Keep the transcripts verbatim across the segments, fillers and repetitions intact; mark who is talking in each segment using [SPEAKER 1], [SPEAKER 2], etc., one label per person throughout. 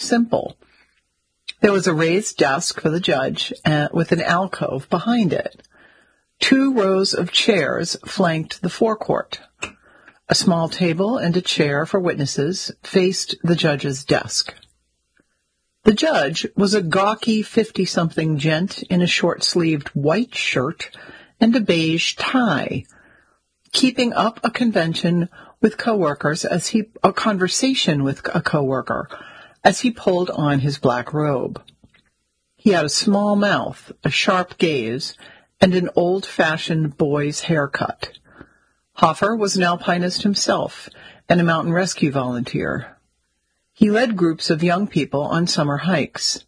[SPEAKER 1] simple. There was a raised desk for the judge uh, with an alcove behind it. Two rows of chairs flanked the forecourt. A small table and a chair for witnesses faced the judge's desk. The judge was a gawky fifty-something gent in a short-sleeved white shirt and a beige tie, keeping up a convention with coworkers as he a conversation with a coworker as he pulled on his black robe. He had a small mouth, a sharp gaze, and an old-fashioned boy's haircut. Hoffer was an alpinist himself and a mountain rescue volunteer. He led groups of young people on summer hikes.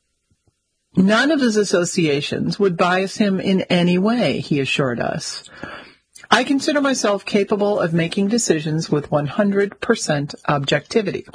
[SPEAKER 1] None of his associations would bias him in any way, he assured us. I consider myself capable of making decisions with one hundred percent objectivity.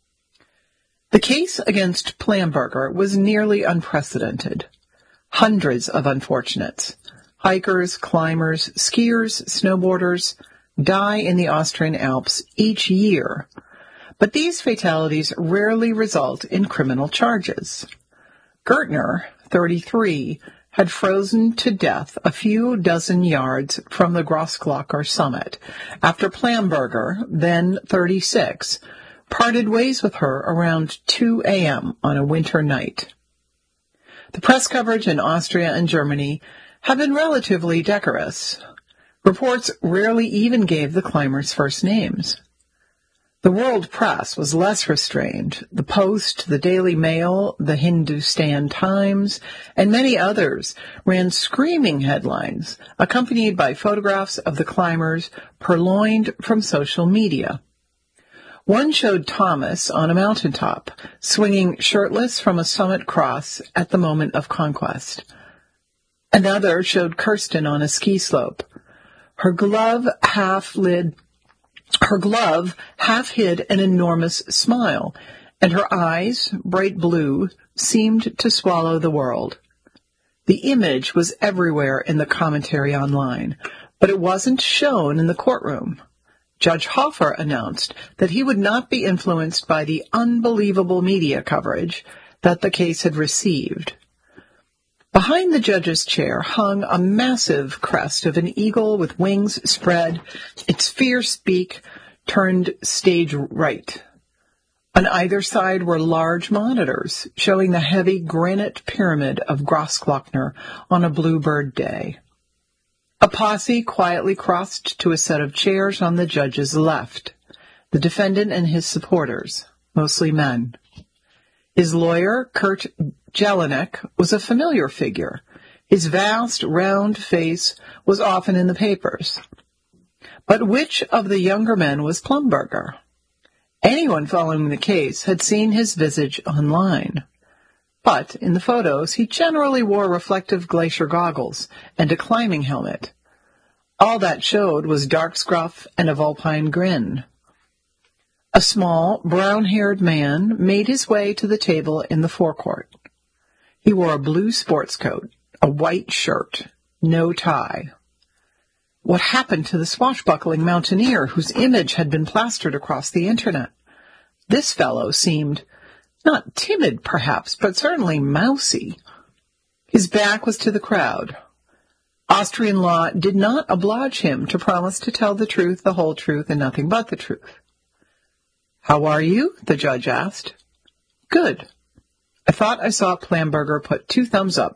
[SPEAKER 1] The case against Plamberger was nearly unprecedented. Hundreds of unfortunates, hikers, climbers, skiers, snowboarders, die in the Austrian Alps each year. But these fatalities rarely result in criminal charges. Gertner, thirty-three, had frozen to death a few dozen yards from the Grossglockner summit after Plamberger, then thirty-six, parted ways with her around two a.m. on a winter night. The press coverage in Austria and Germany had been relatively decorous. Reports rarely even gave the climbers' first names. The world press was less restrained. The Post, the Daily Mail, the Hindustan Times, and many others ran screaming headlines, accompanied by photographs of the climbers purloined from social media. One showed Thomas on a mountaintop, swinging shirtless from a summit cross at the moment of conquest. Another showed Kirsten on a ski slope. Her glove half lid Her glove half hid an enormous smile, and her eyes, bright blue, seemed to swallow the world. The image was everywhere in the commentary online, but it wasn't shown in the courtroom. Judge Hoffer announced that he would not be influenced by the unbelievable media coverage that the case had received. Behind the judge's chair hung a massive crest of an eagle with wings spread, its fierce beak turned stage right. On either side were large monitors showing the heavy granite pyramid of Grossglockner on a bluebird day. A posse quietly crossed to a set of chairs on the judge's left, the defendant and his supporters, mostly men. His lawyer, Kurt Jelinek, was a familiar figure. His vast, round face was often in the papers. But which of the younger men was Plamberger? Anyone following the case had seen his visage online. But in the photos, he generally wore reflective glacier goggles and a climbing helmet. All that showed was dark scruff and a vulpine grin. A small, brown-haired man made his way to the table in the forecourt. He wore a blue sports coat, a white shirt, no tie. What happened to the swashbuckling mountaineer whose image had been plastered across the internet? This fellow seemed not timid, perhaps, but certainly mousy. His back was to the crowd. Austrian law did not oblige him to promise to tell the truth, the whole truth, and nothing but the truth. "How are you?" the judge asked. "Good. I thought I saw Plamberger put two thumbs up."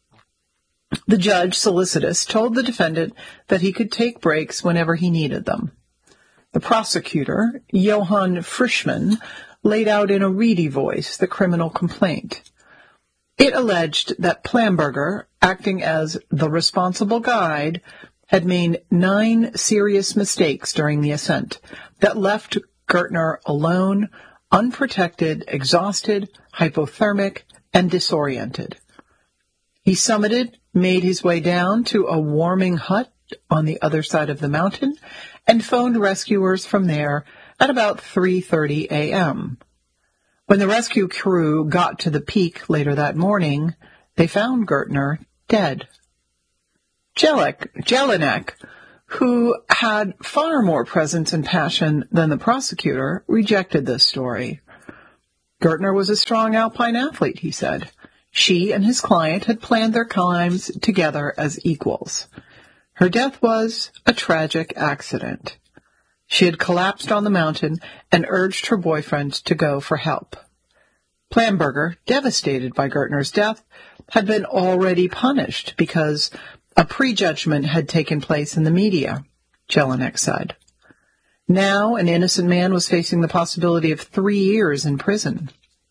[SPEAKER 1] The judge, solicitous, told the defendant that he could take breaks whenever he needed them. The prosecutor, Johann Frischmann, laid out in a reedy voice the criminal complaint. It alleged that Plamberger, acting as the responsible guide, had made nine serious mistakes during the ascent that left Gertner alone, unprotected, exhausted, hypothermic, and disoriented. He summited, made his way down to a warming hut on the other side of the mountain, and phoned rescuers from there at about three thirty a.m. When the rescue crew got to the peak later that morning, they found Gertner dead. Jelinek, Jelinek, who had far more presence and passion than the prosecutor, rejected this story. Gertner was a strong alpine athlete, he said. She and his client had planned their climbs together as equals. Her death was a tragic accident. She had collapsed on the mountain and urged her boyfriend to go for help. Plamberger, devastated by Gertner's death, had been already punished because a prejudgment had taken place in the media, Jelinek said. Now an innocent man was facing the possibility of three years in prison.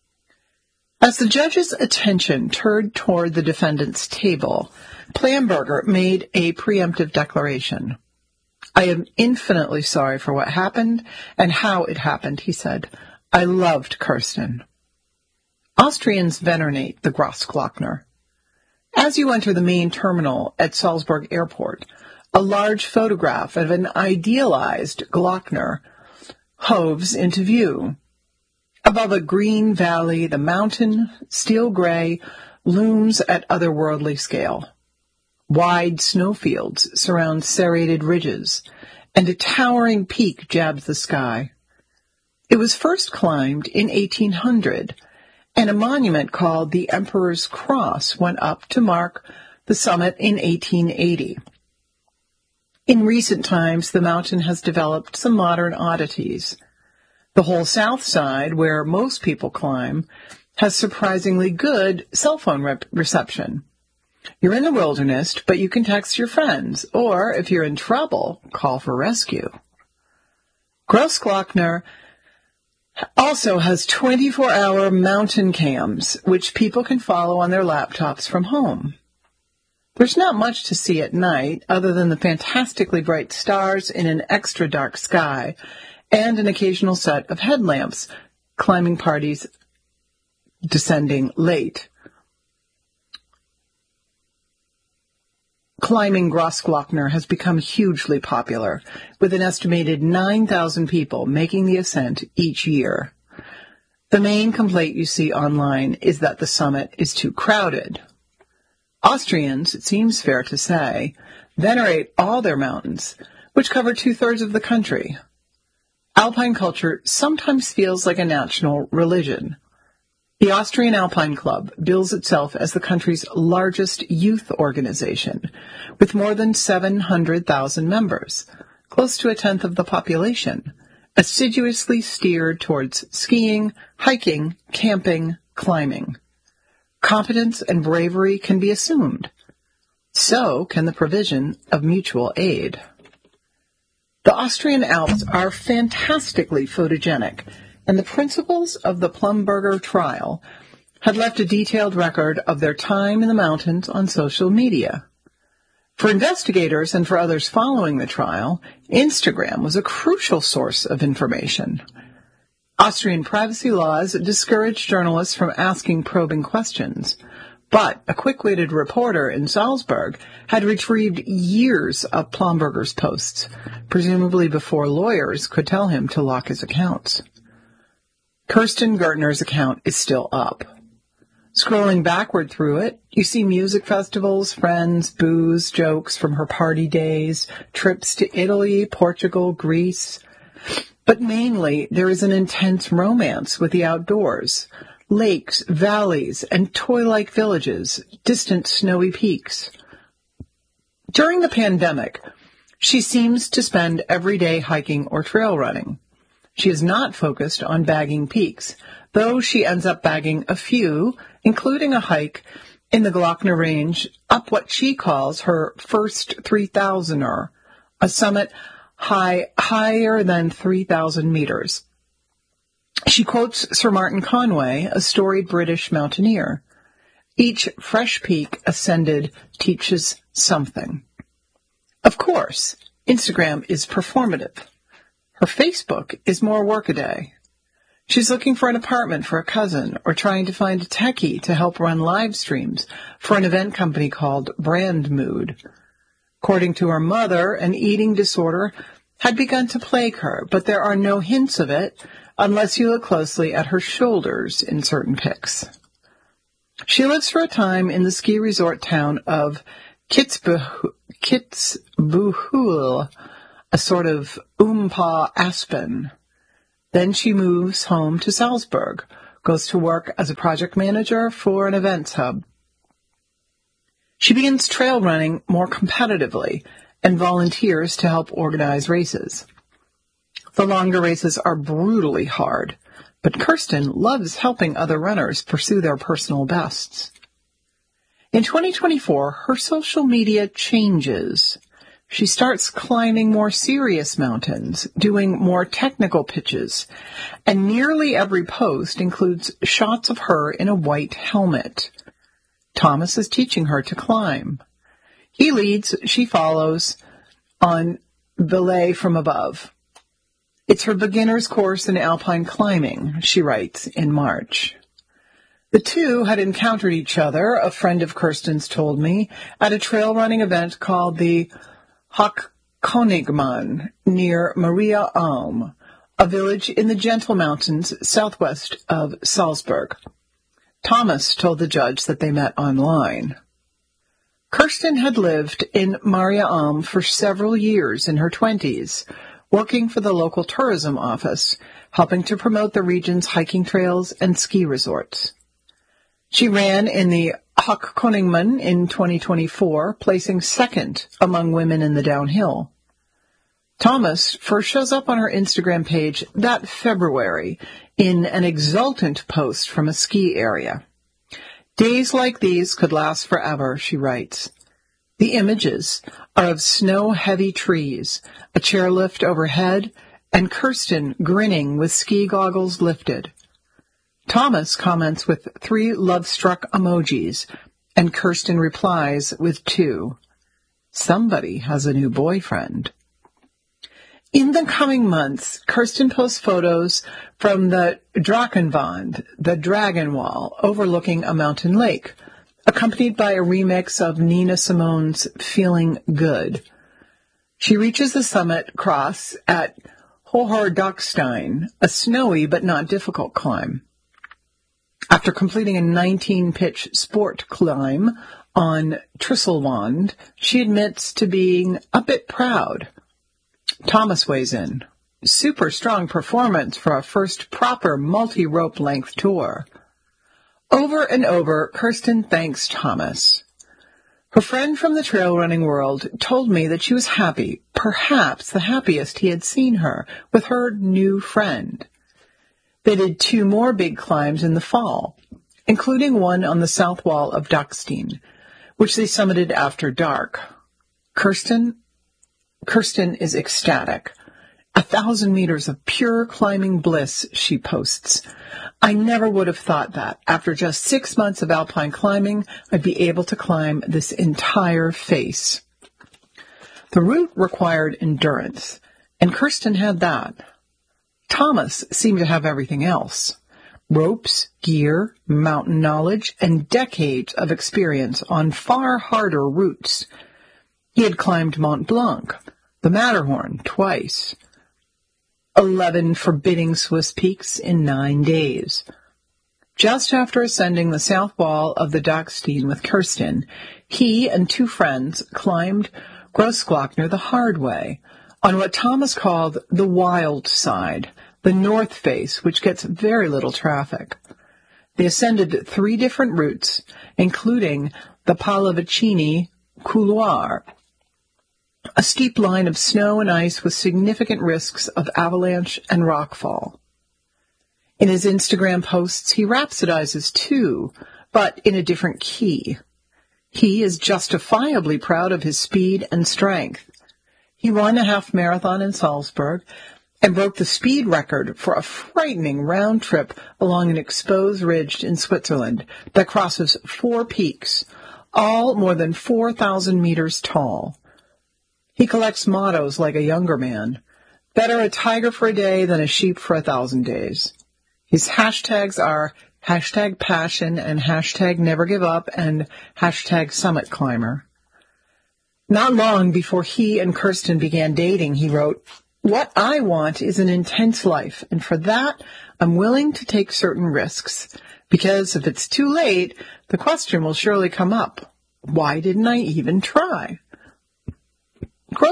[SPEAKER 1] As the judge's attention turned toward the defendant's table, Plamberger made a preemptive declaration. I am infinitely sorry for what happened and how it happened, he said. I loved Kirsten. Austrians venerate the Grossglockner. As you enter the main terminal at Salzburg Airport, a large photograph of an idealized Glockner hoves into view. Above a green valley, the mountain, steel gray, looms at otherworldly scale. Wide snowfields surround serrated ridges, and a towering peak jabs the sky. It was first climbed in eighteen hundred, and a monument called the Emperor's Cross went up to mark the summit in eighteen eighty. In recent times, the mountain has developed some modern oddities. The whole south side, where most people climb, has surprisingly good cell phone rep- reception. You're in the wilderness, but you can text your friends, or if you're in trouble, call for rescue. Grossglockner also has twenty-four hour mountain cams, which people can follow on their laptops from home. There's not much to see at night other than the fantastically bright stars in an extra dark sky and an occasional set of headlamps, climbing parties descending late. Climbing Grossglockner has become hugely popular, with an estimated nine thousand people making the ascent each year. The main complaint you see online is that the summit is too crowded. Austrians, it seems fair to say, venerate all their mountains, which cover two-thirds of the country. Alpine culture sometimes feels like a national religion. The Austrian Alpine Club bills itself as the country's largest youth organization, with more than seven hundred thousand members, close to a tenth of the population, assiduously steered towards skiing, hiking, camping, climbing. Competence and bravery can be assumed. So can the provision of mutual aid. The Austrian Alps are fantastically photogenic, and the principals of the Plamberger trial had left a detailed record of their time in the mountains on social media. For investigators and for others following the trial, Instagram was a crucial source of information. Austrian privacy laws discourage journalists from asking probing questions, but a quick-witted reporter in Salzburg had retrieved years of Plamberger's posts, presumably before lawyers could tell him to lock his accounts. Kirsten Gertner's account is still up. Scrolling backward through it, you see music festivals, friends, booze, jokes from her party days, trips to Italy, Portugal, Greece. But mainly, there is an intense romance with the outdoors, lakes, valleys, and toy-like villages, distant snowy peaks. During the pandemic, she seems to spend every day hiking or trail running. She is not focused on bagging peaks, though she ends up bagging a few, including a hike in the Glockner Range up what she calls her first three thousander, a summit high higher than three thousand meters. She quotes Sir Martin Conway, a storied British mountaineer. Each fresh peak ascended teaches something. Of course, Instagram is performative. Her Facebook is more workaday. She's looking for an apartment for a cousin or trying to find a techie to help run live streams for an event company called Brand Mood. According to her mother, an eating disorder had begun to plague her, but there are no hints of it unless you look closely at her shoulders in certain pics. She lives for a time in the ski resort town of Kitzbühel, Kitzbühel, a sort of Oompa Aspen. Then she moves home to Salzburg, goes to work as a project manager for an events hub. She begins trail running more competitively and volunteers to help organize races. The longer races are brutally hard, but Kirsten loves helping other runners pursue their personal bests. In twenty twenty-four, her social media changes. She starts climbing more serious mountains, doing more technical pitches, and nearly every post includes shots of her in a white helmet. Thomas is teaching her to climb. He leads, she follows on belay from above. It's her beginner's course in alpine climbing, she writes in March. The two had encountered each other, a friend of Kirsten's told me, at a trail running event called the Hochkonigmann near Maria Alm, a village in the Gentle Mountains southwest of Salzburg. Thomas told the judge that they met online. Kirsten had lived in Maria Alm for several years in her twenties, working for the local tourism office, helping to promote the region's hiking trails and ski resorts. She ran in the Hochkonigmann in twenty twenty-four, placing second among women in the downhill. Thomas first shows up on her Instagram page that February in an exultant post from a ski area. Days like these could last forever, she writes. The images are of snow-heavy trees, a chairlift overhead, and Kirsten grinning with ski goggles lifted. Thomas comments with three love-struck emojis, and Kirsten replies with two. Somebody has a new boyfriend. In the coming months, Kirsten posts photos from the Drachenwand, the Dragon Wall, overlooking a mountain lake, accompanied by a remix of Nina Simone's Feeling Good. She reaches the summit cross at Hoher-Dockstein, a snowy but not difficult climb. After completing a nineteen-pitch sport climb on Trisselwand, she admits to being a bit proud. Thomas weighs in. Super strong performance for a first proper multi-rope length tour. Over and over, Kirsten thanks Thomas. Her friend from the trail running world told me that she was happy, perhaps the happiest he had seen her, with her new friend. They did two more big climbs in the fall, including one on the south wall of Dockstein, which they summited after dark. Kirsten, Kirsten is ecstatic. A thousand meters of pure climbing bliss, she posts. I never would have thought that, after just six months of alpine climbing, I'd be able to climb this entire face. The route required endurance, and Kirsten had that. Thomas seemed to have everything else. Ropes, gear, mountain knowledge, and decades of experience on far harder routes. He had climbed Mont Blanc, the Matterhorn, twice. Eleven forbidding Swiss peaks in nine days. Just after ascending the south wall of the Dockstein with Kirsten, he and two friends climbed Grossglockner the hard way, on what Thomas called the wild side, the north face, which gets very little traffic. They ascended three different routes, including the Pallavicini Couloir, a steep line of snow and ice with significant risks of avalanche and rockfall. In his Instagram posts, he rhapsodizes too, but in a different key. He is justifiably proud of his speed and strength. He ran a half marathon in Salzburg and broke the speed record for a frightening round trip along an exposed ridge in Switzerland that crosses four peaks, all more than four thousand meters tall. He collects mottos like a younger man. Better a tiger for a day than a sheep for a thousand days. His hashtags are hashtag passion and hashtag never give up and hashtag summit climber. Not long before he and Kirsten began dating, he wrote, "What I want is an intense life, and for that, I'm willing to take certain risks, because if it's too late, the question will surely come up. Why didn't I even try?"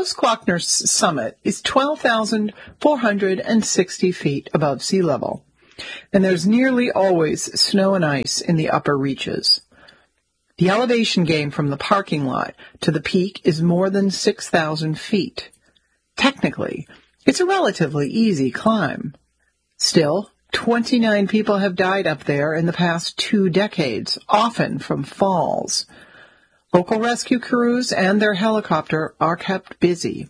[SPEAKER 1] Grossglockner's summit is twelve thousand four hundred sixty feet above sea level. and there's nearly always snow and ice in the upper reaches. The elevation gain from the parking lot to the peak is more than six thousand feet. Technically, it's a relatively easy climb. Still, twenty-nine people have died up there in the past two decades, often from falls. Local rescue crews and their helicopter are kept busy.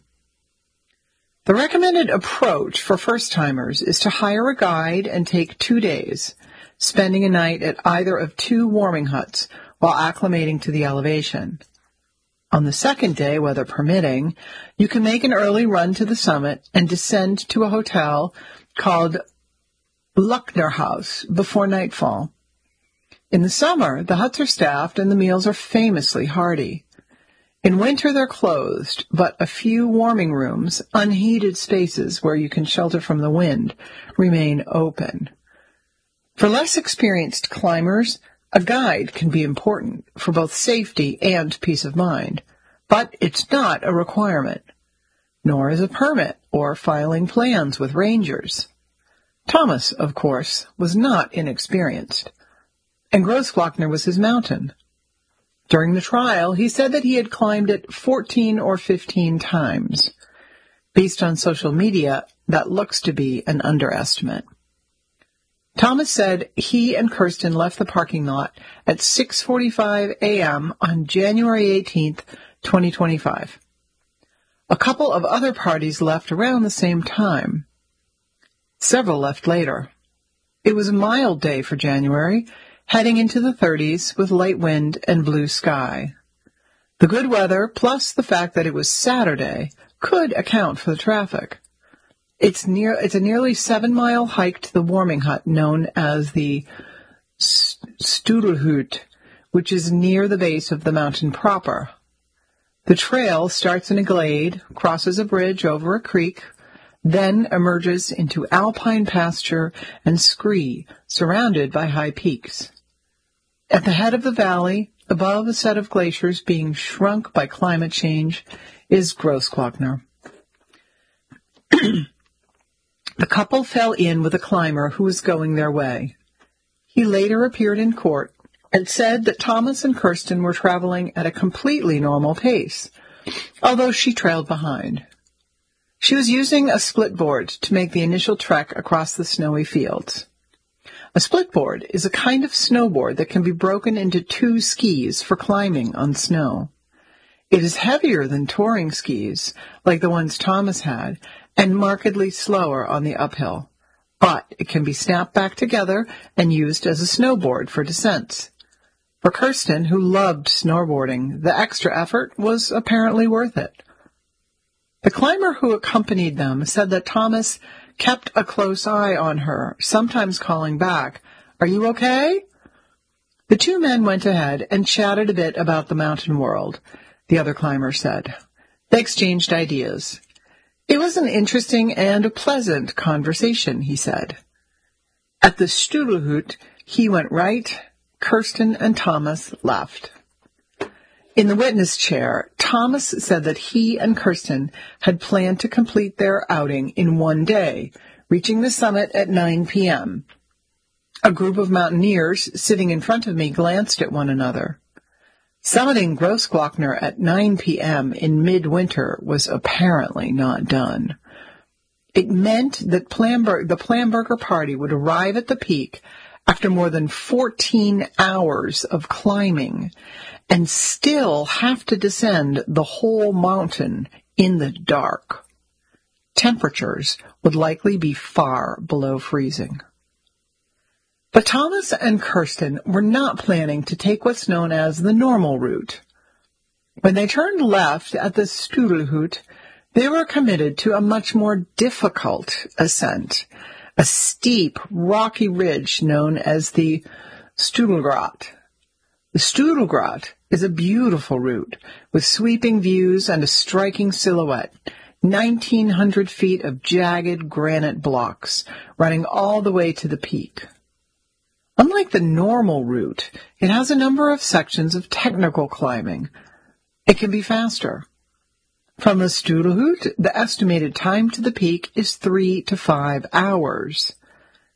[SPEAKER 1] The recommended approach for first-timers is to hire a guide and take two days, spending a night at either of two warming huts while acclimating to the elevation. On the second day, weather permitting, you can make an early run to the summit and descend to a hotel called Luckner House before nightfall. In the summer, the huts are staffed and the meals are famously hearty. In winter, they're closed, but a few warming rooms, unheated spaces where you can shelter from the wind, remain open. For less experienced climbers, a guide can be important for both safety and peace of mind, but it's not a requirement, nor is a permit or filing plans with rangers. Thomas, of course, was not inexperienced, and Grossglockner was his mountain. During the trial, he said that he had climbed it fourteen or fifteen times. Based on social media, that looks to be an underestimate. Thomas said he and Kirsten left the parking lot at six forty-five a.m. on January eighteenth, twenty twenty-five. A couple of other parties left around the same time. Several left later. It was a mild day for January, heading into the thirties with light wind and blue sky. The good weather, plus the fact that it was Saturday, could account for the traffic. It's near. It's a nearly seven-mile hike to the warming hut known as the Studelhut, which is near the base of the mountain proper. The trail starts in a glade, crosses a bridge over a creek, then emerges into alpine pasture and scree surrounded by high peaks. At the head of the valley, above a set of glaciers being shrunk by climate change, is Grossglockner. The couple fell in with a climber who was going their way. He later appeared in court and said that Thomas and Kirsten were traveling at a completely normal pace, although she trailed behind. She was using a split board to make the initial trek across the snowy fields. A split board is a kind of snowboard that can be broken into two skis for climbing on snow. It is heavier than touring skis, like the ones Thomas had, and markedly slower on the uphill, but it can be snapped back together and used as a snowboard for descents. For Kirsten, who loved snowboarding, the extra effort was apparently worth it. The climber who accompanied them said that Thomas kept a close eye on her, sometimes calling back, "Are you okay?" The two men went ahead and chatted a bit about the mountain world, the other climber said. They exchanged ideas. It was an interesting and a pleasant conversation, he said. At the Studelhut, he went right, Kirsten and Thomas left. In the witness chair, Thomas said that he and Kirsten had planned to complete their outing in one day, reaching the summit at nine p.m. A group of mountaineers sitting in front of me glanced at one another. Summiting Grossglockner at nine p.m. in midwinter was apparently not done. It meant that Plamberg, the Plamberger party would arrive at the peak after more than fourteen hours of climbing and still have to descend the whole mountain in the dark. Temperatures would likely be far below freezing. But Thomas and Kirsten were not planning to take what's known as the normal route. When they turned left at the Studelhut, they were committed to a much more difficult ascent, a steep, rocky ridge known as the Studelgrat. The Studelgrat is a beautiful route with sweeping views and a striking silhouette, nineteen hundred feet of jagged granite blocks running all the way to the peak. Unlike the normal route, it has a number of sections of technical climbing. It can be faster. From the Studelhut, the estimated time to the peak is three to five hours.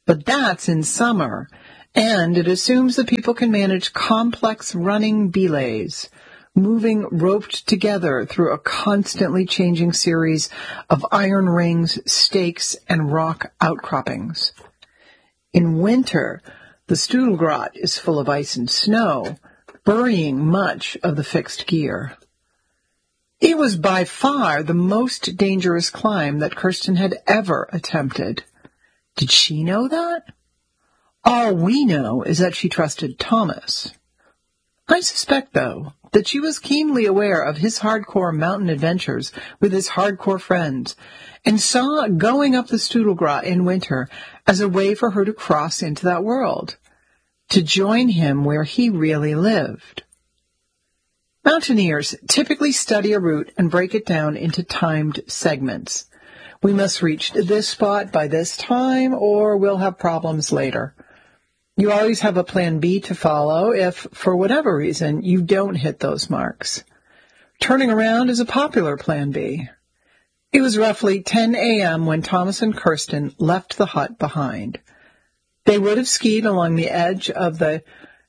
[SPEAKER 1] But that's in summer, and it assumes that people can manage complex running belays, moving roped together through a constantly changing series of iron rings, stakes, and rock outcroppings. In winter, the Studelgrat is full of ice and snow, burying much of the fixed gear. It was by far the most dangerous climb that Kirsten had ever attempted. Did she know that? All we know is that she trusted Thomas. I suspect, though, that she was keenly aware of his hardcore mountain adventures with his hardcore friends, and saw going up the Studelgrat in winter as a way for her to cross into that world, to join him where he really lived. Mountaineers typically study a route and break it down into timed segments. We must reach this spot by this time, or we'll have problems later. You always have a plan B to follow if, for whatever reason, you don't hit those marks. Turning around is a popular plan B. It was roughly ten a.m. when Thomas and Kirsten left the hut behind. They would have skied along the edge of the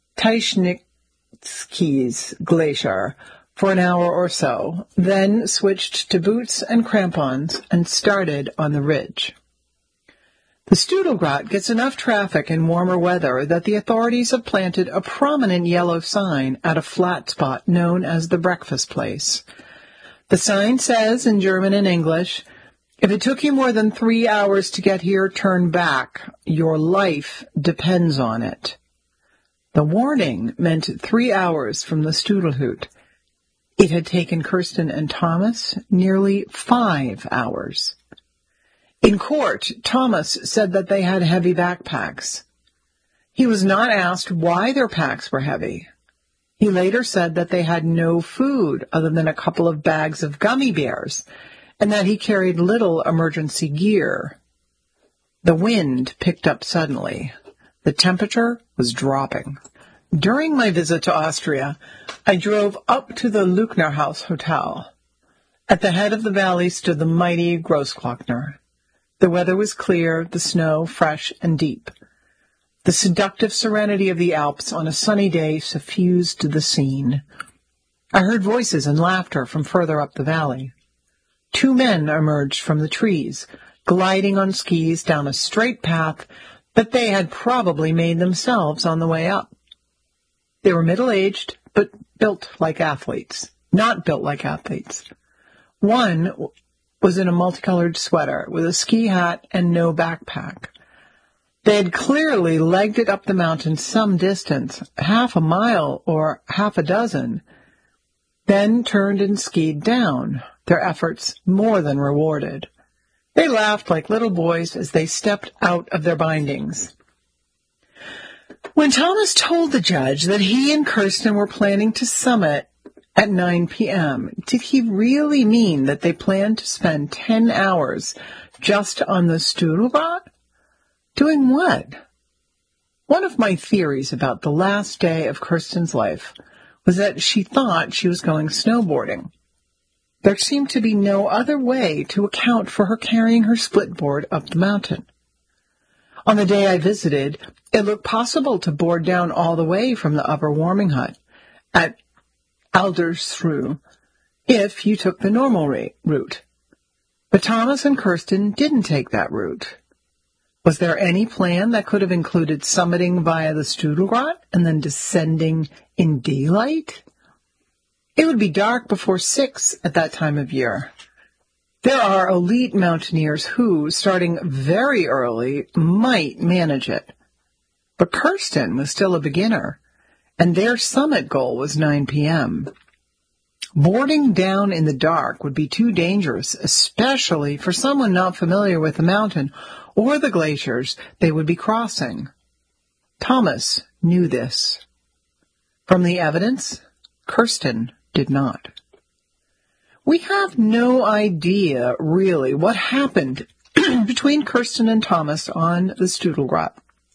[SPEAKER 1] Taschnitzkys Glacier for an hour or so, then switched to boots and crampons and started on the ridge. The Studelgrat gets enough traffic in warmer weather that the authorities have planted a prominent yellow sign at a flat spot known as the Breakfast Place. The sign says, in German and English, "If it took you more than three hours to get here, turn back. Your life depends on it." The warning meant three hours from the Studelhut. It had taken Kirsten and Thomas nearly five hours. In court, Thomas said that they had heavy backpacks. He was not asked why their packs were heavy. He later said that they had no food other than a couple of bags of gummy bears, and that he carried little emergency gear. The wind picked up suddenly. The temperature was dropping. During my visit to Austria, I drove up to the Lucknerhaus Hotel. At the head of the valley stood the mighty Großglockner. The weather was clear, the snow fresh and deep. The seductive serenity of the Alps on a sunny day suffused the scene. I heard voices and laughter from further up the valley. Two men emerged from the trees, gliding on skis down a straight path that they had probably made themselves on the way up. They were middle-aged, but built like athletes. Not built like athletes. One was in a multicolored sweater with a ski hat and no backpack. They had clearly legged it up the mountain some distance, half a mile or half a dozen, then turned and skied down, their efforts more than rewarded. They laughed like little boys as they stepped out of their bindings. When Thomas told the judge that he and Kirsten were planning to summit at nine p.m., did he really mean that they planned to spend ten hours just on the Studelgrat? Doing what? One of my theories about the last day of Kirsten's life was that she thought she was going snowboarding. There seemed to be no other way to account for her carrying her splitboard up the mountain. On the day I visited, it looked possible to board down all the way from the upper warming hut at Aldersrue if you took the normal route. But Thomas and Kirsten didn't take that route. Was there any plan that could have included summiting via the Studelgrat and then descending in daylight? It would be dark before six at that time of year. There are elite mountaineers who, starting very early, might manage it. But Kirsten was still a beginner, and their summit goal was nine p.m. Boarding down in the dark would be too dangerous, especially for someone not familiar with the mountain or the glaciers they would be crossing. Thomas knew this. From the evidence, Kirsten did not. We have no idea, really, what happened between Kirsten and Thomas on the Studelgrat.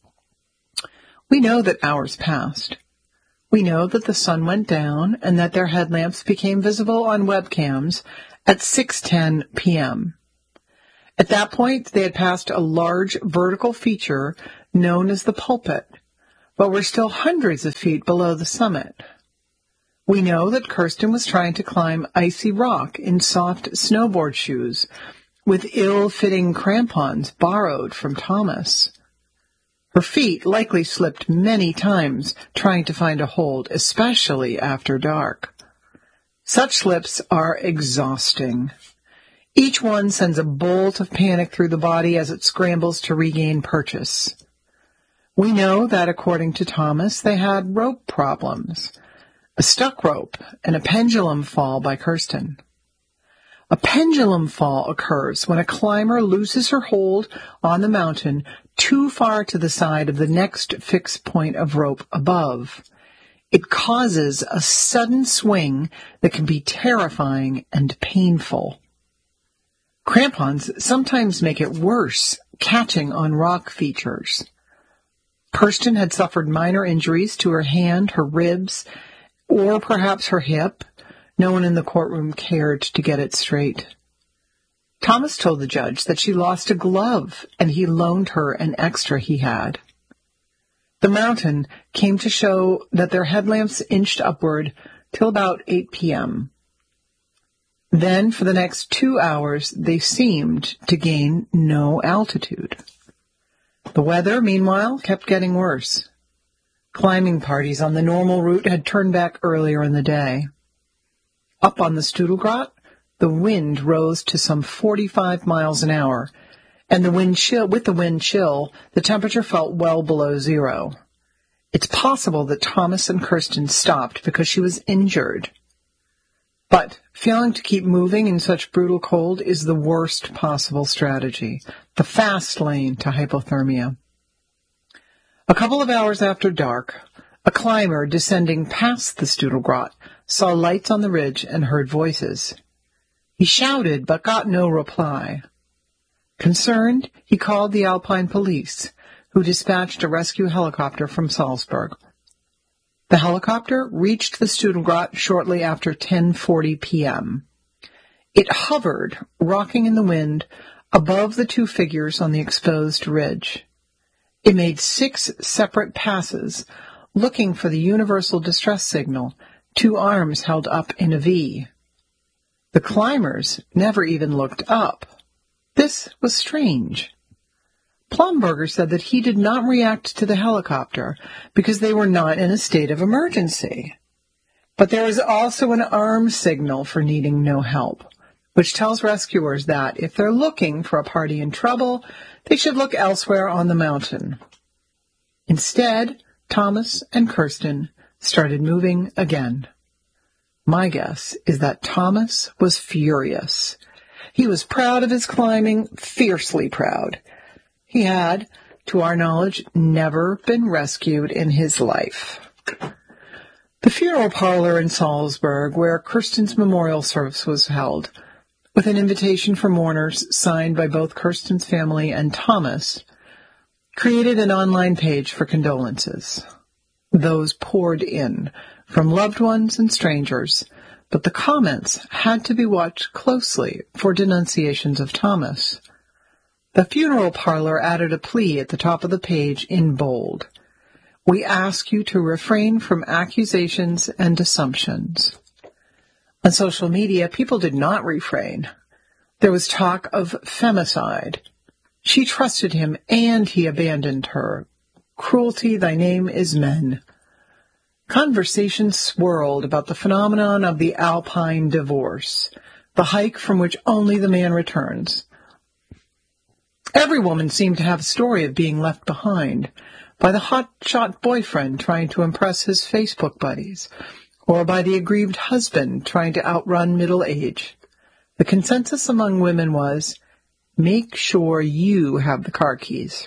[SPEAKER 1] We know that hours passed. We know that the sun went down and that their headlamps became visible on webcams at six ten p.m. At that point, they had passed a large vertical feature known as the pulpit, but were still hundreds of feet below the summit. We know that Kirsten was trying to climb icy rock in soft snowboard shoes with ill-fitting crampons borrowed from Thomas. Her feet likely slipped many times trying to find a hold, especially after dark. Such slips are exhausting. Each one sends a bolt of panic through the body as it scrambles to regain purchase. We know that, according to Thomas, they had rope problems, a stuck rope, and a pendulum fall by Kirsten. A pendulum fall occurs when a climber loses her hold on the mountain too far to the side of the next fixed point of rope above. It causes a sudden swing that can be terrifying and painful. Crampons sometimes make it worse, catching on rock features. Kirsten had suffered minor injuries to her hand, her ribs, or perhaps her hip. No one in the courtroom cared to get it straight. Thomas told the judge that she lost a glove, and he loaned her an extra he had. The mountain came to show that their headlamps inched upward till about eight p.m. Then, for the next two hours, they seemed to gain no altitude. The weather, meanwhile, kept getting worse. Climbing parties on the normal route had turned back earlier in the day. Up on the Studelgrat, the wind rose to some forty-five miles an hour, and the wind chill, with the wind chill, the temperature felt well below zero. It's possible that Thomas and Kirsten stopped because she was injured. But failing to keep moving in such brutal cold is the worst possible strategy, the fast lane to hypothermia. A couple of hours after dark, a climber descending past the Studelgrat saw lights on the ridge and heard voices. He shouted but got no reply. Concerned, he called the Alpine police, who dispatched a rescue helicopter from Salzburg. The helicopter reached the Studelgrat shortly after ten forty p.m. It hovered, rocking in the wind, above the two figures on the exposed ridge. It made six separate passes, looking for the universal distress signal, two arms held up in a V. The climbers never even looked up. This was strange. Plomberger said that he did not react to the helicopter because they were not in a state of emergency. But there is also an arm signal for needing no help, which tells rescuers that if they're looking for a party in trouble, they should look elsewhere on the mountain. Instead, Thomas and Kirsten started moving again. My guess is that Thomas was furious. He was proud of his climbing, fiercely proud. He had, to our knowledge, never been rescued in his life. The funeral parlor in Salzburg, where Kirsten's memorial service was held, with an invitation for mourners signed by both Kirsten's family and Thomas, created an online page for condolences. Those poured in, from loved ones and strangers, but the comments had to be watched closely for denunciations of Thomas. The funeral parlor added a plea at the top of the page in bold. We ask you to refrain from accusations and assumptions. On social media, people did not refrain. There was talk of femicide. She trusted him, and he abandoned her. Cruelty, thy name is men. Conversation swirled about the phenomenon of the Alpine divorce, the hike from which only the man returns. Every woman seemed to have a story of being left behind by the hotshot boyfriend trying to impress his Facebook buddies, or by the aggrieved husband trying to outrun middle age. The consensus among women was, make sure you have the car keys.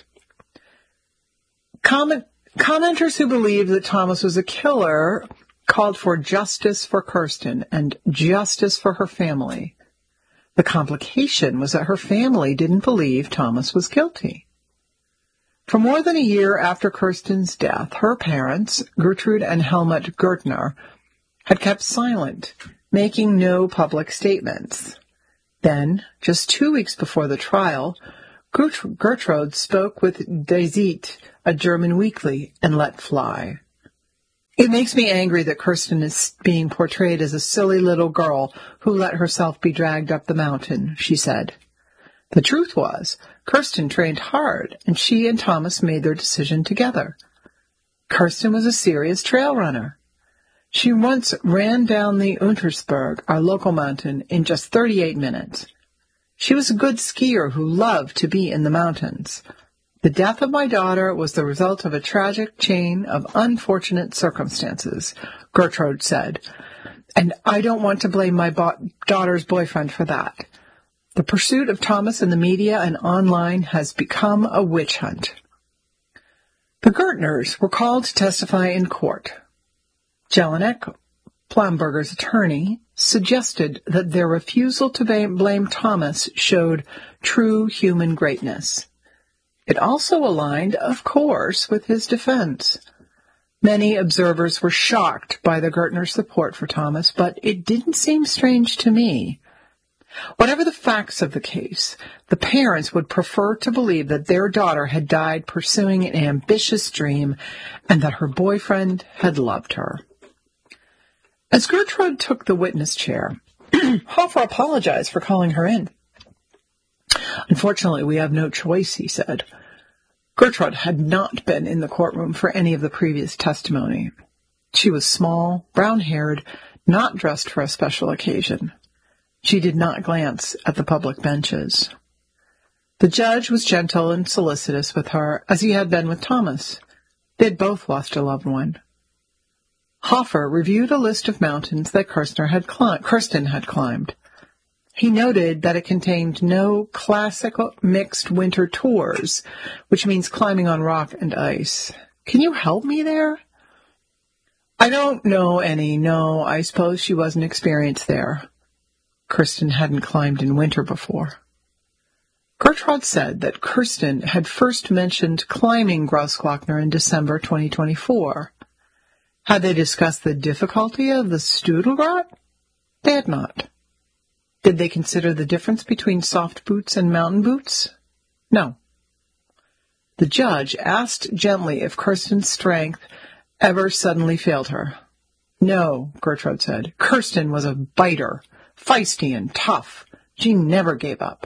[SPEAKER 1] Comment, commenters who believed that Thomas was a killer called for justice for Kirsten and justice for her family. The complication was that her family didn't believe Thomas was guilty. For more than a year after Kirsten's death, her parents, Gertrude and Helmut Gertner, had kept silent, making no public statements. Then, just two weeks before the trial, Gert- Gertrude spoke with Die Zeit, a German weekly, and let fly. It makes me angry that Kirsten is being portrayed as a silly little girl who let herself be dragged up the mountain, she said. The truth was, Kirsten trained hard, and she and Thomas made their decision together. Kirsten was a serious trail runner. She once ran down the Untersberg, our local mountain, in just thirty-eight minutes. She was a good skier who loved to be in the mountains. The death of my daughter was the result of a tragic chain of unfortunate circumstances, Gertrude said, and I don't want to blame my bo- daughter's boyfriend for that. The pursuit of Thomas in the media and online has become a witch hunt. The Gertners were called to testify in court. Jelinek, Plumberger's attorney, suggested that their refusal to blame Thomas showed true human greatness. It also aligned, of course, with his defense. Many observers were shocked by the Gertner support for Thomas, but it didn't seem strange to me. Whatever the facts of the case, the parents would prefer to believe that their daughter had died pursuing an ambitious dream and that her boyfriend had loved her. As Gertrude took the witness chair, Hofer apologized for calling her in. Unfortunately, we have no choice, he said. Gertrude had not been in the courtroom for any of the previous testimony. She was small, brown-haired, not dressed for a special occasion. She did not glance at the public benches. The judge was gentle and solicitous with her, as he had been with Thomas. They had both lost a loved one. Hofer reviewed a list of mountains that Kirsten had, cli- Kirsten had climbed. He noted that it contained no classical mixed winter tours, which means climbing on rock and ice. Can you help me there? I don't know any. No, I suppose she wasn't experienced there. Kirsten hadn't climbed in winter before. Gertrude said that Kirsten had first mentioned climbing Grossglockner in December twenty twenty-four. Had they discussed the difficulty of the Studelgrat? They had not. Did they consider the difference between soft boots and mountain boots? No. The judge asked gently if Kirsten's strength ever suddenly failed her. No, Gertrude said. Kirsten was a biter, feisty and tough. She never gave up.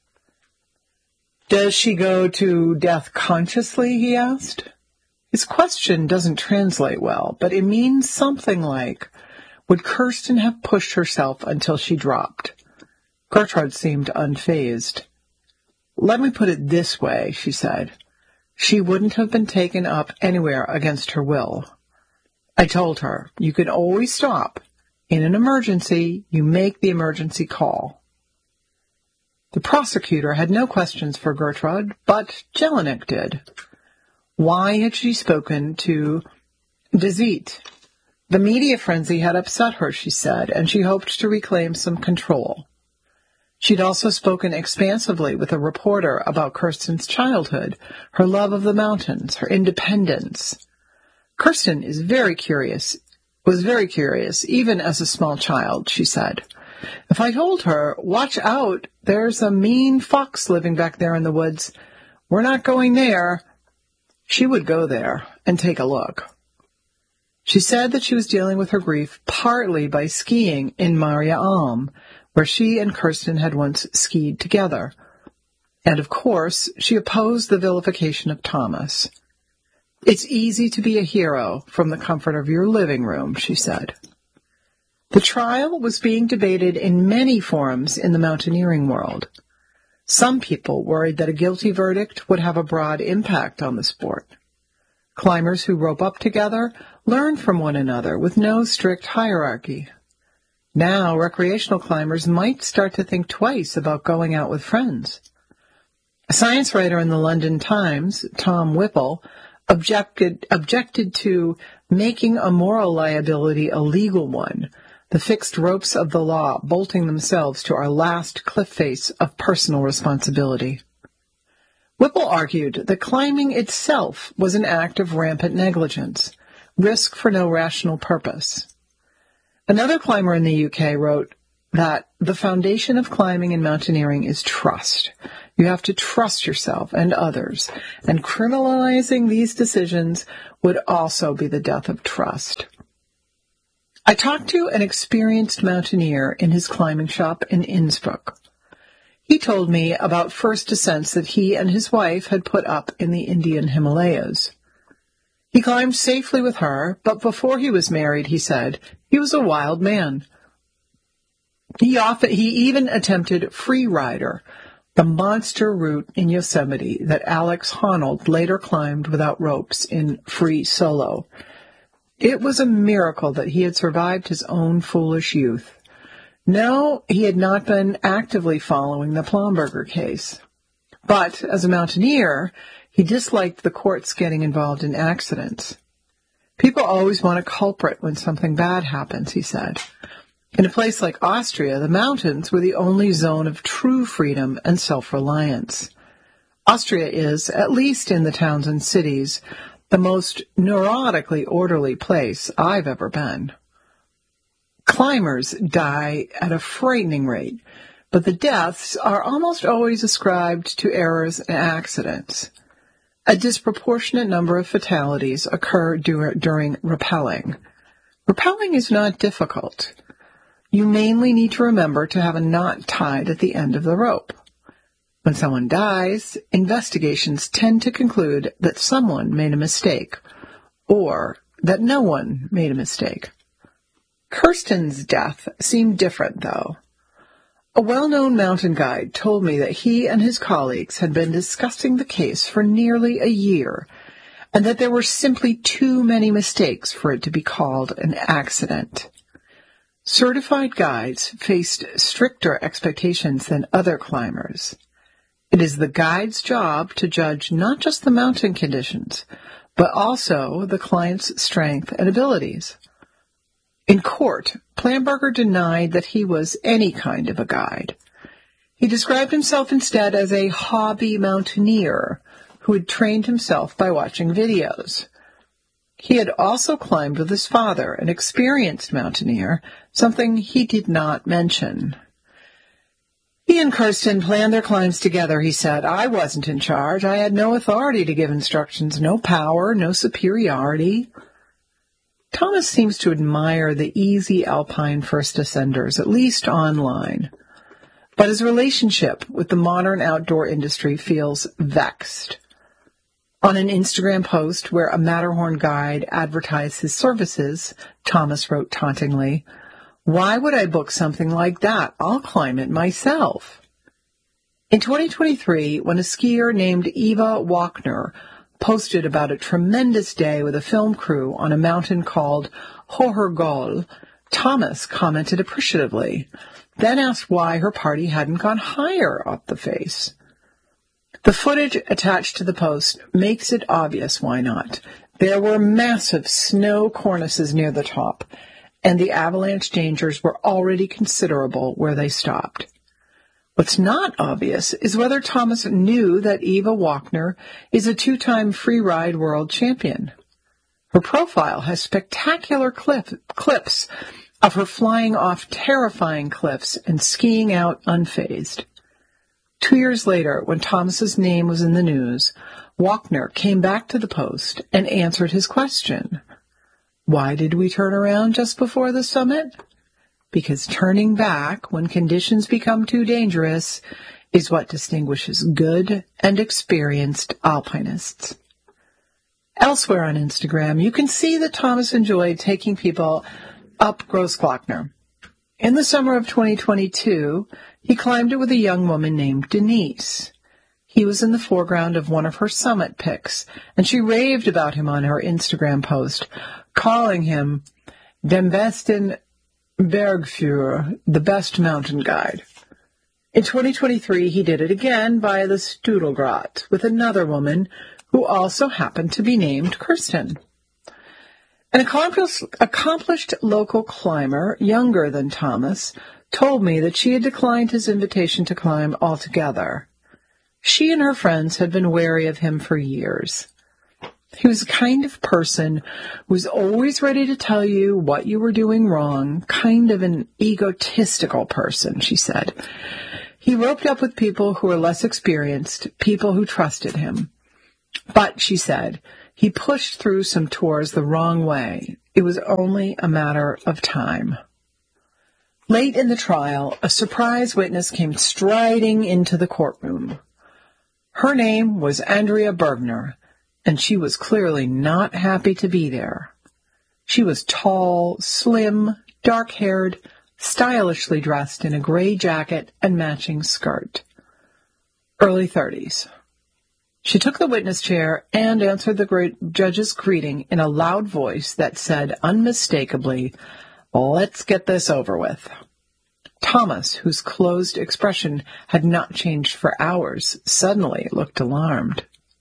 [SPEAKER 1] Does she go to death consciously, he asked. His question doesn't translate well, but it means something like, would Kirsten have pushed herself until she dropped? Gertrude seemed unfazed. Let me put it this way, she said. She wouldn't have been taken up anywhere against her will. I told her, you can always stop. In an emergency, you make the emergency call. The prosecutor had no questions for Gertrude, but Jelinek did. Why had she spoken to Die Zeit? The media frenzy had upset her, she said, and she hoped to reclaim some control. She'd also spoken expansively with a reporter about Kirsten's childhood, her love of the mountains, her independence. Kirsten is very curious, was very curious, even as a small child, she said. If I told her, watch out, there's a mean fox living back there in the woods. We're not going there. She would go there and take a look. She said that she was dealing with her grief partly by skiing in Maria Alm, where she and Kirsten had once skied together. And, of course, she opposed the vilification of Thomas. It's easy to be a hero from the comfort of your living room, she said. The trial was being debated in many forums in the mountaineering world. Some people worried that a guilty verdict would have a broad impact on the sport. Climbers who rope up together learn from one another with no strict hierarchy. Now, recreational climbers might start to think twice about going out with friends. A science writer in the London Times, Tom Whipple, objected, objected to making a moral liability a legal one, the fixed ropes of the law bolting themselves to our last cliff face of personal responsibility. Whipple argued that climbing itself was an act of rampant negligence, risk for no rational purpose. Another climber in the U K wrote, that the foundation of climbing and mountaineering is trust. You have to trust yourself and others, and criminalizing these decisions would also be the death of trust. I talked to an experienced mountaineer in his climbing shop in Innsbruck. He told me about first descents that he and his wife had put up in the Indian Himalayas. He climbed safely with her, but before he was married, he said, he was a wild man. He often, he even attempted Free Rider, the monster route in Yosemite that Alex Honnold later climbed without ropes in Free Solo. It was a miracle that he had survived his own foolish youth. No, he had not been actively following the Plomberger case. But as a mountaineer, he disliked the courts getting involved in accidents. People always want a culprit when something bad happens, he said. In a place like Austria, the mountains were the only zone of true freedom and self-reliance. Austria is, at least in the towns and cities, the most neurotically orderly place I've ever been. Climbers die at a frightening rate, but the deaths are almost always ascribed to errors and accidents. A disproportionate number of fatalities occur dur- during rappelling. Rappelling is not difficult. You mainly need to remember to have a knot tied at the end of the rope. When someone dies, investigations tend to conclude that someone made a mistake, or that no one made a mistake. Kirsten's death seemed different, though. A well-known mountain guide told me that he and his colleagues had been discussing the case for nearly a year, and that there were simply too many mistakes for it to be called an accident. Certified guides faced stricter expectations than other climbers. It is the guide's job to judge not just the mountain conditions, but also the client's strength and abilities. In court, Plomberger denied that he was any kind of a guide. He described himself instead as a hobby mountaineer who had trained himself by watching videos. He had also climbed with his father, an experienced mountaineer, something he did not mention. He and Kirsten planned their climbs together, he said. I wasn't in charge. I had no authority to give instructions, no power, no superiority. Thomas seems to admire the easy alpine first ascenders, at least online. But his relationship with the modern outdoor industry feels vexed. On an Instagram post where a Matterhorn guide advertised his services, Thomas wrote tauntingly, "Why would I book something like that? I'll climb it myself." In twenty twenty-three, when a skier named Eva Wagner posted about a tremendous day with a film crew on a mountain called Hohergol, Thomas commented appreciatively, then asked why her party hadn't gone higher up the face. The footage attached to the post makes it obvious why not. There were massive snow cornices near the top, and the avalanche dangers were already considerable where they stopped. What's not obvious is whether Thomas knew that Eva Wagner is a two-time freeride world champion. Her profile has spectacular clip, clips of her flying off terrifying cliffs and skiing out unfazed. Two years later, when Thomas's name was in the news, Wagner came back to the post and answered his question. Why did we turn around just before the summit? Because turning back when conditions become too dangerous is what distinguishes good and experienced alpinists. Elsewhere on Instagram, you can see that Thomas enjoyed taking people up Grossglockner. In the summer of twenty twenty-two, he climbed it with a young woman named Denise. He was in the foreground of one of her summit pics, and she raved about him on her Instagram post, calling him Den besten Bergführer, the best mountain guide. In twenty twenty-three, he did it again via the Studelgrat with another woman who also happened to be named Kirsten. An accomplished, accomplished local climber, younger than Thomas, told me that she had declined his invitation to climb altogether. She and her friends had been wary of him for years. He was the kind of person who was always ready to tell you what you were doing wrong, kind of an egotistical person, she said. He roped up with people who were less experienced, people who trusted him. But, she said, he pushed through some tours the wrong way. It was only a matter of time. Late in the trial, a surprise witness came striding into the courtroom. Her name was Andrea Bergner, and she was clearly not happy to be there. She was tall, slim, dark-haired, stylishly dressed in a gray jacket and matching skirt. Early thirties. She took the witness chair and answered the great judge's greeting in a loud voice that said unmistakably, "Let's get this over with." Thomas, whose closed expression had not changed for hours, suddenly looked alarmed.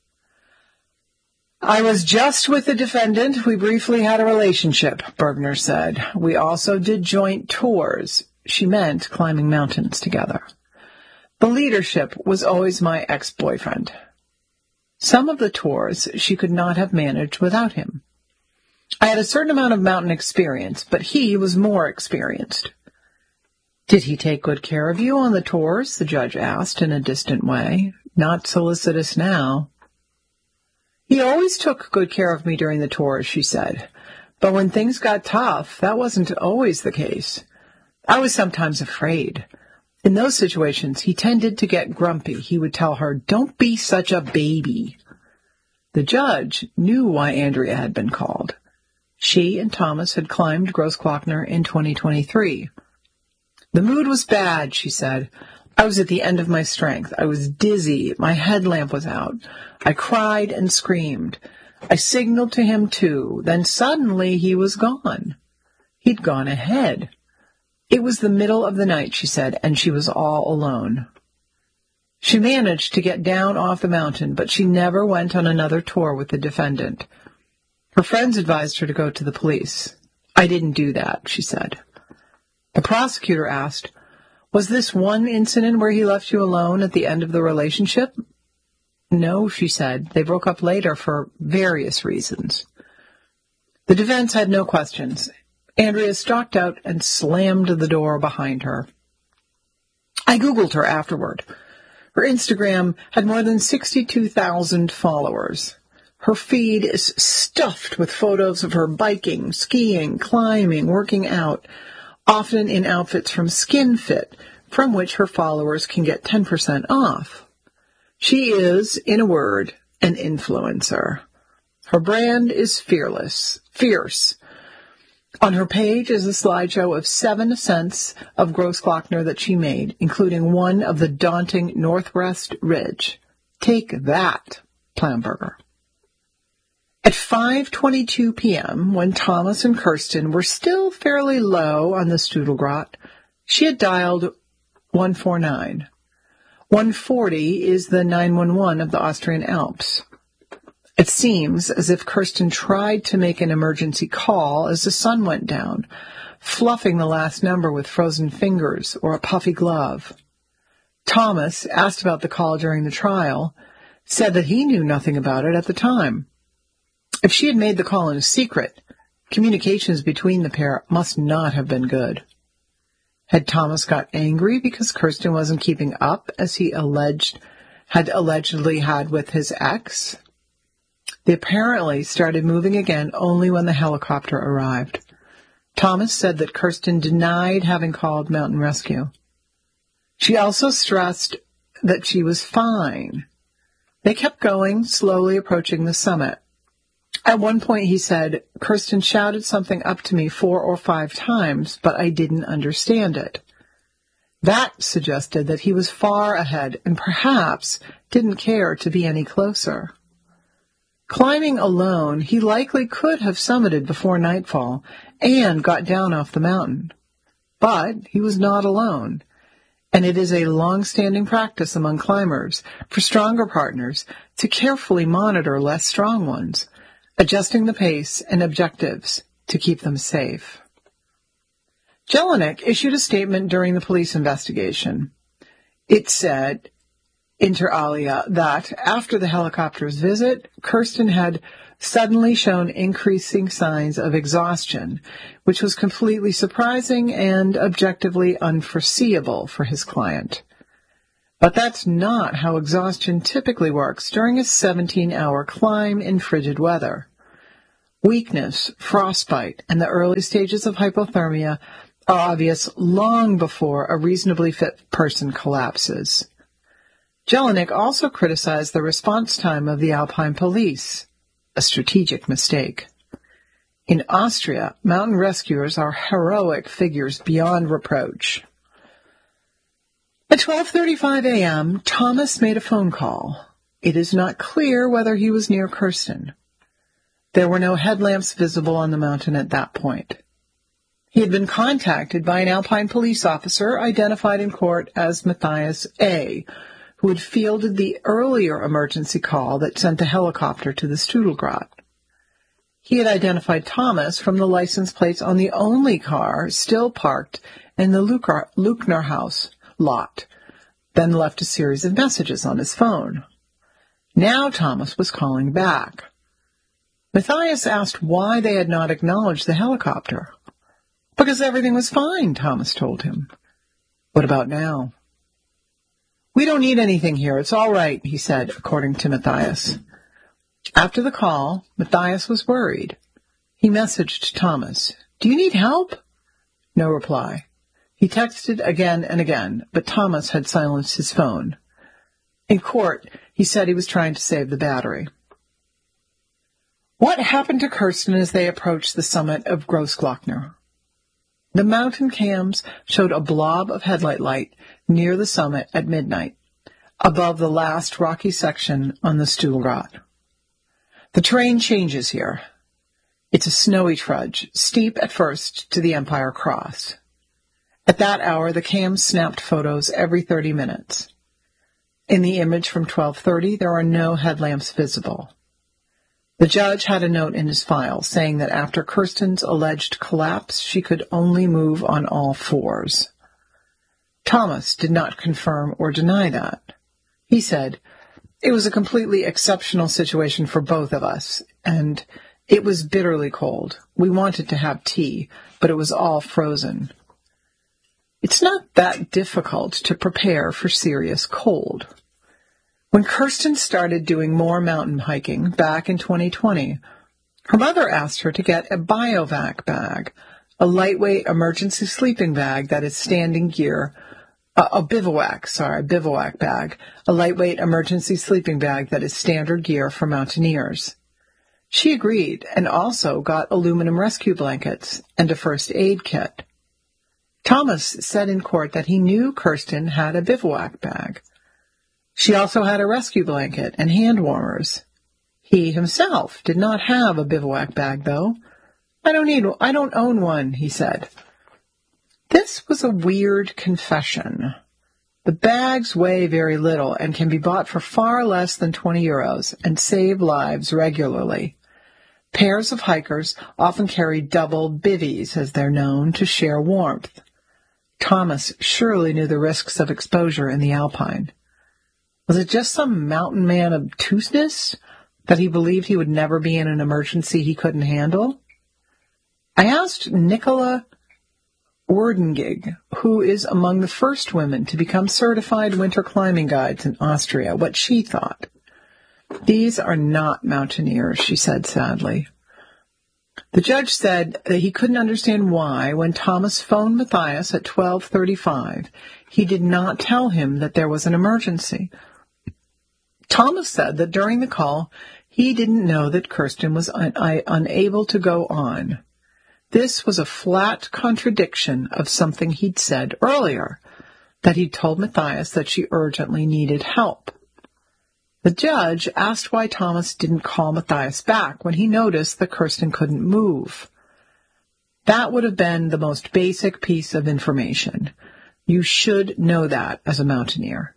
[SPEAKER 1] "I was just with the defendant. We briefly had a relationship," Bergner said. "We also did joint tours." She meant climbing mountains together. "The leadership was always my ex-boyfriend. Some of the tours she could not have managed without him. I had a certain amount of mountain experience, but he was more experienced." "Did he take good care of you on the tours?" the judge asked in a distant way. "Not solicitous now." "He always took good care of me during the tours," she said. "But when things got tough, that wasn't always the case. I was sometimes afraid. In those situations, he tended to get grumpy. He would tell her, 'Don't be such a baby.'" The judge knew why Andrea had been called. She and Thomas had climbed Großglockner in twenty twenty-three. "The mood was bad," she said. "I was at the end of my strength. I was dizzy. My headlamp was out. I cried and screamed. I signaled to him, too. Then suddenly he was gone. He'd gone ahead. It was the middle of the night," she said, "and she was all alone. She managed to get down off the mountain, but she never went on another tour with the defendant. Her friends advised her to go to the police. I didn't do that," she said. The prosecutor asked, "Was this one incident where he left you alone at the end of the relationship?" "No," she said. "They broke up later for various reasons." The defense had no questions. Andrea stalked out and slammed the door behind her. I Googled her afterward. Her Instagram had more than sixty-two thousand followers. Her feed is stuffed with photos of her biking, skiing, climbing, working out, often in outfits from SkinFit, from which her followers can get ten percent off. She is, in a word, an influencer. Her brand is fearless, fierce. On her page is a slideshow of seven ascents of Großglockner that she made, including one of the daunting Northwest Ridge. Take that, Plamberger. At five twenty-two p.m., when Thomas and Kirsten were still fairly low on the Studelgrat, she had dialed one forty-nine. one forty is the nine one one of the Austrian Alps. It seems as if Kirsten tried to make an emergency call as the sun went down, fluffing the last number with frozen fingers or a puffy glove. Thomas, asked about the call during the trial, said that he knew nothing about it at the time. If she had made the call in secret, communications between the pair must not have been good. Had Thomas got angry because Kirsten wasn't keeping up as he alleged had allegedly had with his ex? They apparently started moving again only when the helicopter arrived. Thomas said that Kirsten denied having called Mountain Rescue. She also stressed that she was fine. They kept going, slowly approaching the summit. At one point, he said, "Kirsten shouted something up to me four or five times, but I didn't understand it." That suggested that he was far ahead and perhaps didn't care to be any closer. Climbing alone, he likely could have summited before nightfall and got down off the mountain. But he was not alone, and it is a long-standing practice among climbers for stronger partners to carefully monitor less strong ones, adjusting the pace and objectives to keep them safe. Jelinek issued a statement during the police investigation. It said, inter alia, that after the helicopter's visit, Kirsten had suddenly shown increasing signs of exhaustion, which was completely surprising and objectively unforeseeable for his client. But that's not how exhaustion typically works during a seventeen-hour climb in frigid weather. Weakness, frostbite, and the early stages of hypothermia are obvious long before a reasonably fit person collapses. Jelinek also criticized the response time of the Alpine police, a strategic mistake. In Austria, mountain rescuers are heroic figures beyond reproach. At twelve thirty-five a.m., Thomas made a phone call. It is not clear whether he was near Kirsten. There were no headlamps visible on the mountain at that point. He had been contacted by an Alpine police officer identified in court as Matthias A., who had fielded the earlier emergency call that sent the helicopter to the Studelgrat. He had identified Thomas from the license plates on the only car still parked in the Luckner house lot, then left a series of messages on his phone. Now Thomas was calling back. Matthias asked why they had not acknowledged the helicopter. Because everything was fine, Thomas told him. What about now? We don't need anything here. It's all right, he said, according to Matthias. After the call, Matthias was worried. He messaged Thomas, "Do you need help?" No reply. He texted again and again, but Thomas had silenced his phone. In court, he said he was trying to save the battery. What happened to Kirsten as they approached the summit of Grossglockner? The mountain cams showed a blob of headlight light near the summit at midnight, above the last rocky section on the Stuhlgrat. The terrain changes here. It's a snowy trudge, steep at first to the Empire Cross. At that hour, the cams snapped photos every thirty minutes. In the image from twelve thirty, there are no headlamps visible. The judge had a note in his file saying that after Kirsten's alleged collapse, she could only move on all fours. Thomas did not confirm or deny that. He said, "It was a completely exceptional situation for both of us, and it was bitterly cold. We wanted to have tea, but it was all frozen." It's not that difficult to prepare for serious cold. When Kirsten started doing more mountain hiking back in twenty twenty, her mother asked her to get a BioVac bag, a lightweight emergency sleeping bag that is standing gear, a, a bivouac, sorry, bivouac bag, a lightweight emergency sleeping bag that is standard gear for mountaineers. She agreed and also got aluminum rescue blankets and a first aid kit. Thomas said in court that he knew Kirsten had a bivouac bag. She also had a rescue blanket and hand warmers. He himself did not have a bivouac bag, though. I don't need, I don't own one, he said. This was a weird confession. The bags weigh very little and can be bought for far less than twenty euros and save lives regularly. Pairs of hikers often carry double bivvies, as they're known, to share warmth. Thomas surely knew the risks of exposure in the Alpine. Was it just some mountain man obtuseness that he believed he would never be in an emergency he couldn't handle? I asked Nicola Werdengig, who is among the first women to become certified winter climbing guides in Austria, what she thought. These are not mountaineers, she said sadly. The judge said that he couldn't understand why, when Thomas phoned Matthias at twelve thirty-five, he did not tell him that there was an emergency. Thomas said that during the call, he didn't know that Kirsten was un- I, unable to go on. This was a flat contradiction of something he'd said earlier, that he'd told Matthias that she urgently needed help. The judge asked why Thomas didn't call Matthias back when he noticed that Kirsten couldn't move. That would have been the most basic piece of information. You should know that as a mountaineer.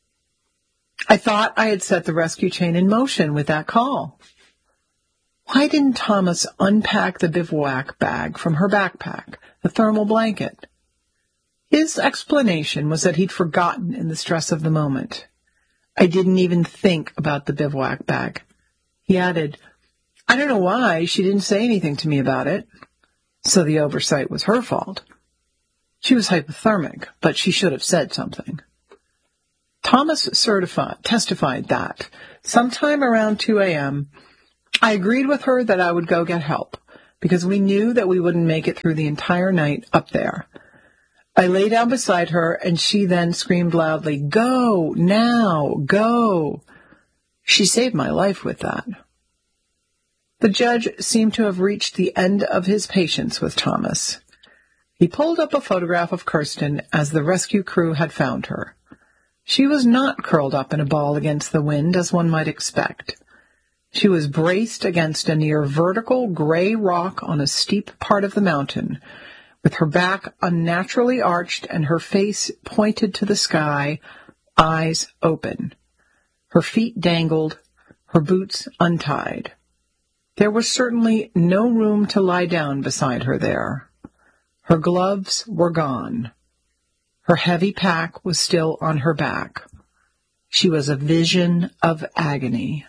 [SPEAKER 1] I thought I had set the rescue chain in motion with that call. Why didn't Thomas unpack the bivouac bag from her backpack, the thermal blanket? His explanation was that he'd forgotten in the stress of the moment. I didn't even think about the bivouac bag. He added, I don't know why she didn't say anything to me about it, so the oversight was her fault. She was hypothermic, but she should have said something. Thomas certified, testified that, sometime around two a.m., I agreed with her that I would go get help, because we knew that we wouldn't make it through the entire night up there. I lay down beside her, and she then screamed loudly, "Go, now, go." She saved my life with that. The judge seemed to have reached the end of his patience with Thomas. He pulled up a photograph of Kirsten as the rescue crew had found her. She was not curled up in a ball against the wind, as one might expect. She was braced against a near vertical gray rock on a steep part of the mountain, with her back unnaturally arched and her face pointed to the sky, eyes open. Her feet dangled, her boots untied. There was certainly no room to lie down beside her there. Her gloves were gone. Her heavy pack was still on her back. She was a vision of agony.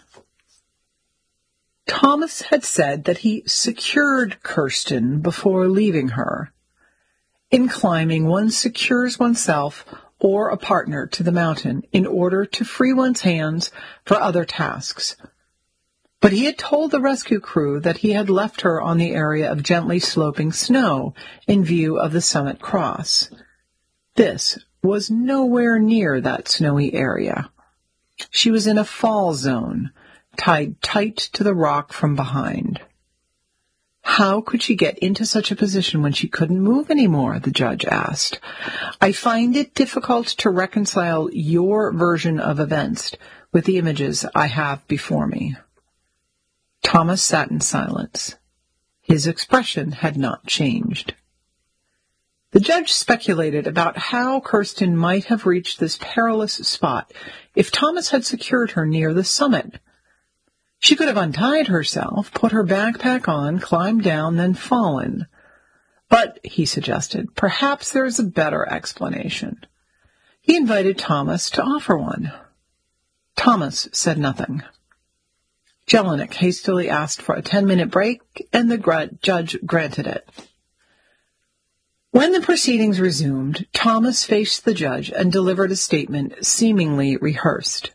[SPEAKER 1] Thomas had said that he secured Kirsten before leaving her. In climbing, one secures oneself or a partner to the mountain in order to free one's hands for other tasks. But he had told the rescue crew that he had left her on the area of gently sloping snow in view of the summit cross. This was nowhere near that snowy area. She was in a fall zone, tied tight to the rock from behind. How could she get into such a position when she couldn't move anymore? The judge asked. I find it difficult to reconcile your version of events with the images I have before me. Thomas sat in silence. His expression had not changed. The judge speculated about how Kirsten might have reached this perilous spot if Thomas had secured her near the summit. She could have untied herself, put her backpack on, climbed down, then fallen. But, he suggested, perhaps there is a better explanation. He invited Thomas to offer one. Thomas said nothing. Jelinek hastily asked for a ten-minute break, and the gra- judge granted it. When the proceedings resumed, Thomas faced the judge and delivered a statement seemingly rehearsed.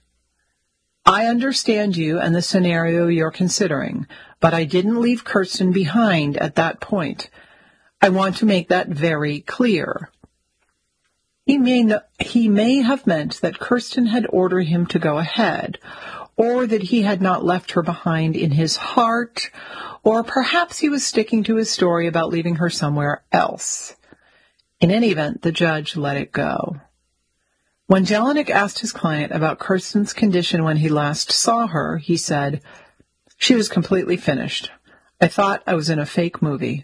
[SPEAKER 1] I understand you and the scenario you're considering, but I didn't leave Kirsten behind at that point. I want to make that very clear. He may, no- he may have meant that Kirsten had ordered him to go ahead, or that he had not left her behind in his heart, or perhaps he was sticking to his story about leaving her somewhere else. In any event, the judge let it go. When Jelinek asked his client about Kirsten's condition when he last saw her, he said, "She was completely finished. I thought I was in a fake movie."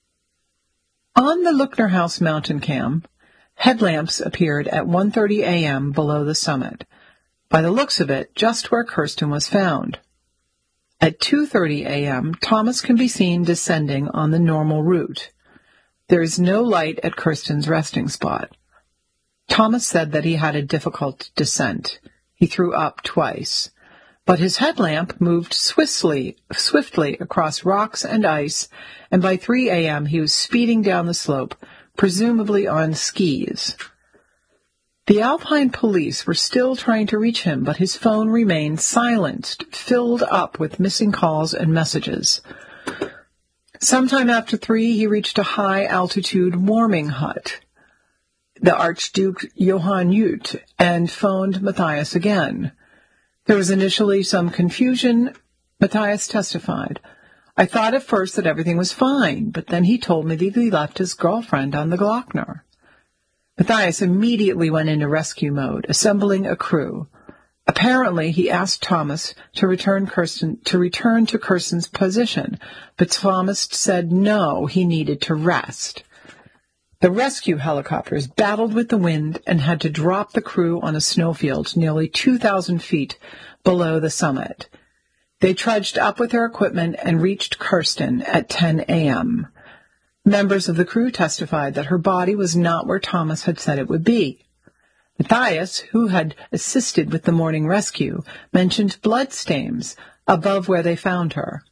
[SPEAKER 1] On the Luckner House mountain cam, headlamps appeared at one thirty a.m. below the summit. By the looks of it, just where Kirsten was found. At two thirty a.m., Thomas can be seen descending on the normal route. There is no light at Kirsten's resting spot. Thomas said that he had a difficult descent. He threw up twice. But his headlamp moved swiftly, swiftly across rocks and ice, and by three a.m. he was speeding down the slope, presumably on skis. The Alpine police were still trying to reach him, but his phone remained silenced, filled up with missing calls and messages. Sometime after three, he reached a high-altitude warming hut, the Archduke Johann Ute, and phoned Matthias again. There was initially some confusion. Matthias testified. I thought at first that everything was fine, but then he told me that he left his girlfriend on the Glockner. Matthias immediately went into rescue mode, assembling a crew. Apparently, he asked Thomas to return Kirsten to return to Kirsten's position, but Thomas said no, he needed to rest. The rescue helicopters battled with the wind and had to drop the crew on a snowfield nearly two thousand feet below the summit. They trudged up with their equipment and reached Kirsten at ten a.m. Members of the crew testified that her body was not where Thomas had said it would be. Matthias, who had assisted with the morning rescue, mentioned bloodstains above where they found her.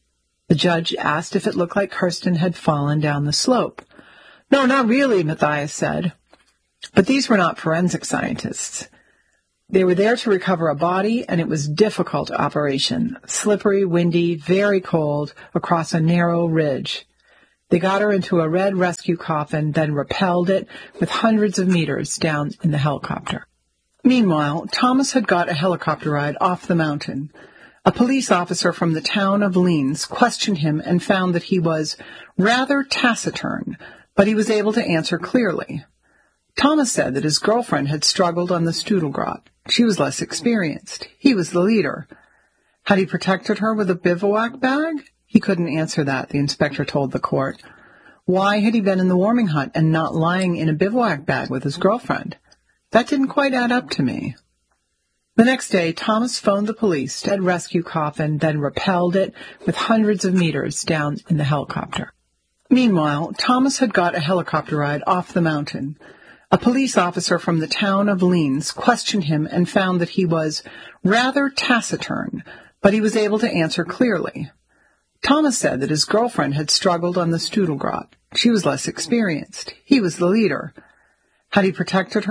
[SPEAKER 1] The judge asked if it looked like Kirsten had fallen down the slope. "No, not really," Matthias said. But these were not forensic scientists. They were there to recover a body, and it was a difficult operation. Slippery, windy, very cold, across a narrow ridge. They got her into a red rescue coffin, then rappelled it with hundreds of meters down in the helicopter. Meanwhile, Thomas had got a helicopter ride off the mountain. A police officer from the town of Leens questioned him and found that he was rather taciturn, but he was able to answer clearly. Thomas said that his girlfriend had struggled on the Studelgrot. She was less experienced. He was the leader. Had he protected her with a bivouac bag? He couldn't answer that, the inspector told the court. Why had he been in the warming hut and not lying in a bivouac bag with his girlfriend? That didn't quite add up to me. The next day, Thomas phoned the police, dead rescue coffin, then rappelled it with hundreds of meters down in the helicopter. Meanwhile, Thomas had got a helicopter ride off the mountain. A police officer from the town of Leens questioned him and found that he was rather taciturn, but he was able to answer clearly. Thomas said that his girlfriend had struggled on the Studelgrot. She was less experienced. He was the leader. Had he protected her